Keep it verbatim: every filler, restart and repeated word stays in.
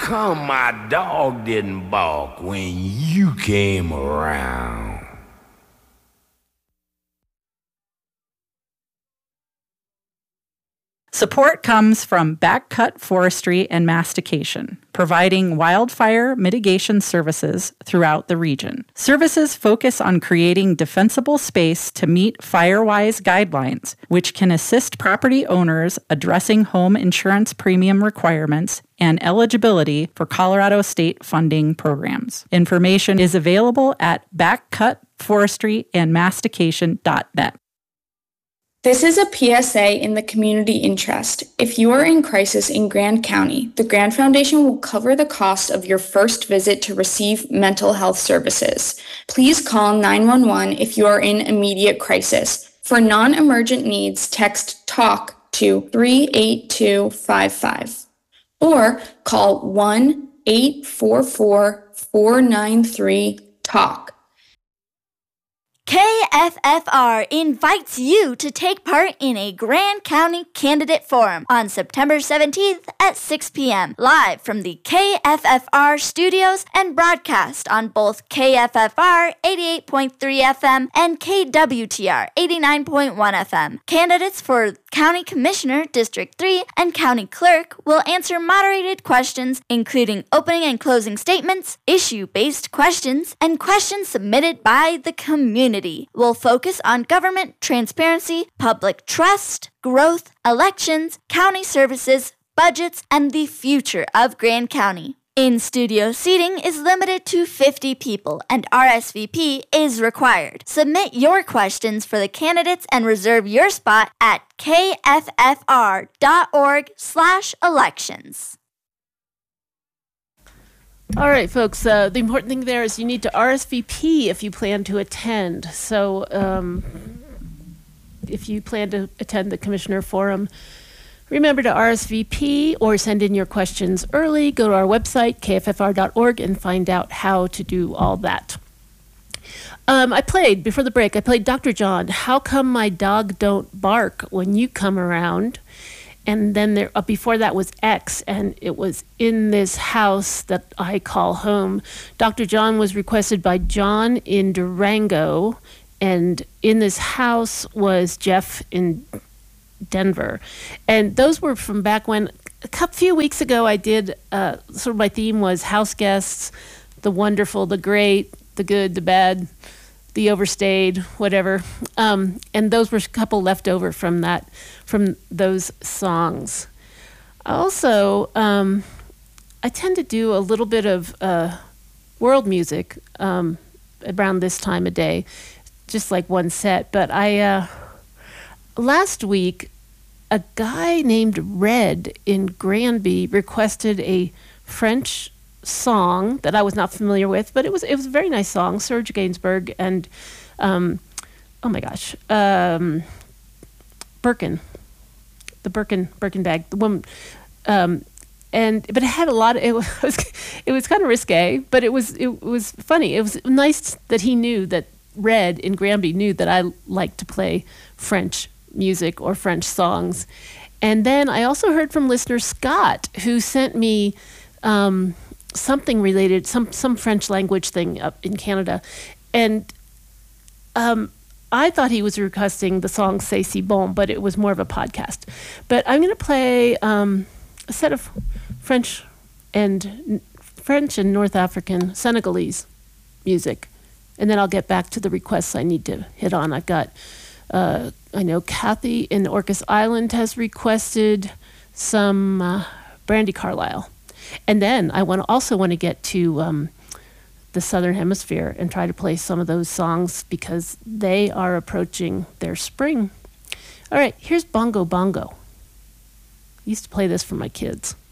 come my dog didn't bark when you came around? Support comes from Backcut Forestry and Mastication, providing wildfire mitigation services throughout the region. Services focus on creating defensible space to meet FireWise guidelines, which can assist property owners addressing home insurance premium requirements and eligibility for Colorado state funding programs. Information is available at backcut forestry and mastication dot net. This is a P S A in the community interest. If you are in crisis in Grand County, the Grand Foundation will cover the cost of your first visit to receive mental health services. Please call nine one one if you are in immediate crisis. For non-emergent needs, text TALK to three eight two five five or call one eight four four four nine three TALK. K F F R invites you to take part in a Grand County Candidate Forum on September seventeenth at six p.m. live from the K F F R studios and broadcast on both K F F R eighty-eight point three F M and K W T R eighty-nine point one F M. Candidates for County Commissioner, District three, and County Clerk will answer moderated questions, including opening and closing statements, issue-based questions, and questions submitted by the community. We'll focus on government transparency, public trust, growth, elections, county services, budgets, and the future of Grand County. In-studio seating is limited to fifty people, and R S V P is required. Submit your questions for the candidates and reserve your spot at K F F R dot org slash elections. All right, folks, uh, the important thing there is you need to R S V P if you plan to attend. So um, if you plan to attend the Commissioner Forum, remember to R S V P or send in your questions early. Go to our website, K F F R dot org, and find out how to do all that. Um, I played, before the break, I played Doctor John, How Come My Dog Don't Bark When You Come Around? And then there, uh, before that was X, and it was In This House That I Call Home. Doctor John was requested by John in Durango, and In This House was Jeff in Denver. And those were from back when, a couple, few weeks ago, I did, uh, sort of my theme was house guests, the wonderful, the great, the good, the bad, the overstayed, whatever. Um, and those were a couple left over from that, from those songs. Also, um, I tend to do a little bit of uh, world music um, around this time of day, just like one set. But I, uh, last week, a guy named Red in Granby requested a French song that I was not familiar with, but it was it was a very nice song. Serge Gainsbourg and um, oh my gosh, um, Birkin, the Birkin Birkin bag, the woman, um, and but it had a lot of it was it was kind of risque, but it was it was funny. It was nice that he knew that Red in Granby knew that I like to play French music or French songs. And then I also heard from listener Scott, who sent me um, something related, some some French language thing up in Canada. And um, I thought he was requesting the song C'est Si Bon, but it was more of a podcast. But I'm going to play um, a set of French and French and North African, Senegalese music. And then I'll get back to the requests I need to hit on. I've got, uh, I know Kathy in Orcas Island has requested some uh, Brandi Carlile. And then I want to also want to get to um, the Southern Hemisphere and try to play some of those songs because they are approaching their spring. All right, here's Bongo Bongo. I used to play this for my kids.